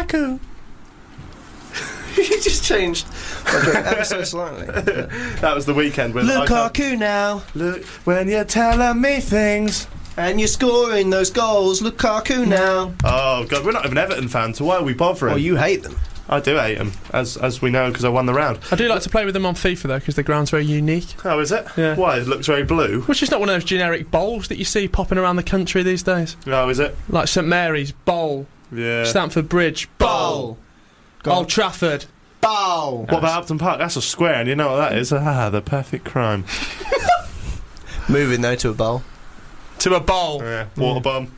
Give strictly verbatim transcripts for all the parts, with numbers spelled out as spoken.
Lukaku. You just changed my joke ever so slightly. That was The Weeknd with Lukaku now. Look, when you're telling me things. And you're scoring those goals, Lukaku now. Oh, God, we're not even Everton fans, so why are we bothering? Oh, you hate them. I do hate them, as as we know, because I won the round. I do like to play with them on FIFA, though, because the ground's very unique. Oh, is it? Yeah. Why? It looks very blue. Which is not one of those generic bowls that you see popping around the country these days. Oh, is it? Like St Mary's, bowl. Yeah. Stamford Bridge, bowl. Old Trafford, bowl. What about Upton Park? That's a square, and you know what that is? Ah, the perfect crime. Moving, though, to a bowl. To a bowl. Yeah, water bomb.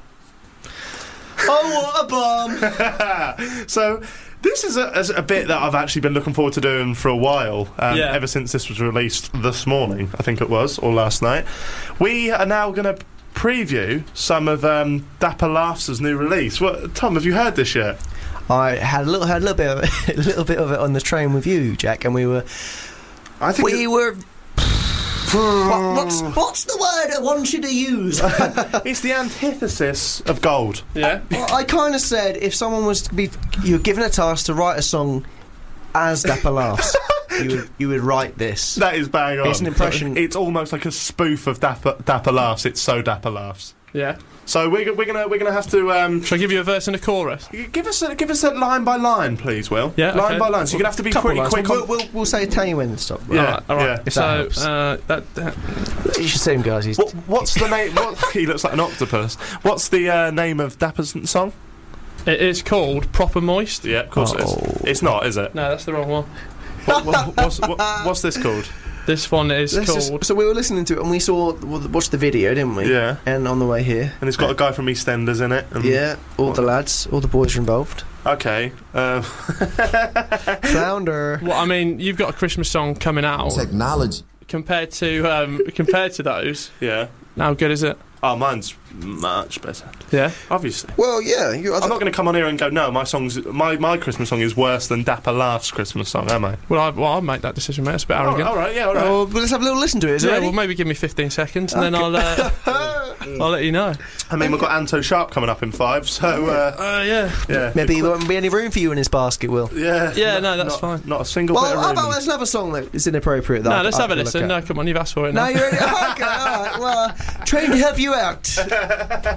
Oh, what a bomb! So, this is a, is a bit that I've actually been looking forward to doing for a while, um, Yeah. ever since this was released this morning, I think it was, or last night. We are now going to preview some of um, Dapper Laughs' new release. What, Tom, have you heard this yet? I had a little, had a little bit, of it, a little bit of it on the train with you, Jack, and we were, I think we it- were. what, what's what's the word I want you to use? it's the antithesis of gold. Yeah. Well, I kind of said if someone was to be, you were given a task to write a song as Dapper Laughs, you would you would write this. That is bang on. It's an impression- It's almost like a spoof of Dapper, Dapper Laughs. It's so Dapper Laughs. Yeah. So we're, we're gonna we're gonna have to um, Shall I give you a verse and a chorus? give us a, give us a line by line, please, Will. Yeah, line okay. by line. So you're gonna have to be Couple pretty lines. quick. We'll, on... we'll, we'll say tell you when to stop. Yeah, All right, all right. yeah. If So, that helps. uh, that, that, You should see him, guys. He's What, what's the name? What, he looks like an octopus. What's the uh, name of Dapper's song? it is called Proper Moist. Yeah, of course it Oh. is. It's not, is it? No, that's the wrong one. What, what, what's, what, what's this called? This one is Let's called. just- so we were listening to it and we saw watched the video, didn't we? Yeah. And on the way here, And it's got a guy from EastEnders in it. And yeah, all the lads, all the boys are involved. Okay. Um, Flounder. Well, I mean, you've got a Christmas song coming out. Technology. Compared to um, compared to those, yeah. how good is it? Oh, mine's much better. Yeah. Obviously. Well, yeah. You, I I'm th- not going to come on here and go, no, my song's my, my Christmas song is worse than Dapper Laughs' Christmas song, am I? Well, I, well, I'll make that decision, mate. It's a bit All right, arrogant. all right, yeah, all right. Oh, well, let's have a little listen to it. Is it Yeah, ready? well, maybe give me fifteen seconds, and then I'll uh, I'll let you know. I mean, we've got Anto Sharp coming up in five, so uh, Uh, yeah. yeah, Maybe there won't be any room for you in his basket, Will. yeah, Yeah, not- no, that's not- fine. Not a single Well, bit of how room. about let's have a song that is inappropriate. That No, I- let's I have a can look listen. at. No, come on, you've asked for it No, now. you're ready. Okay, all right. Well, uh, trying to help you out.